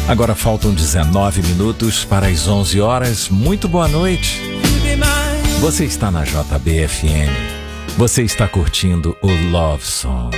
Agora faltam 19 minutos para as 11 horas. Muito boa noite. Você está na JBFM. Você está curtindo o Love Song.